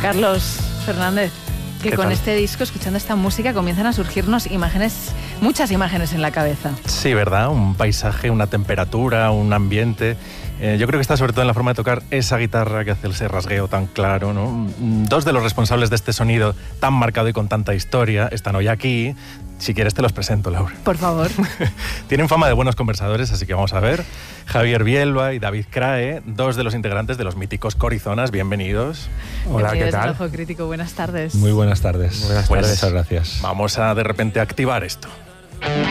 Carlos Fernández, que con este disco, escuchando esta música, comienzan a surgirnos imágenes, muchas imágenes en la cabeza. Sí, ¿verdad? Un paisaje, una temperatura, un ambiente. Yo creo que está sobre todo en la forma de tocar esa guitarra que hace ese rasgueo tan claro, ¿no? Dos de los responsables de este sonido tan marcado y con tanta historia están hoy aquí. Si quieres te los presento, Laura. Por favor. Tienen fama de buenos conversadores, así que vamos a ver. Javier Bielba y David Crae, dos de los integrantes de los míticos Corizonas. Bienvenidos. Hola, ¿qué tal? Ojo Crítico, buenas tardes. Muy buenas tardes. Pues, Muchas gracias. Vamos a de repente activar esto.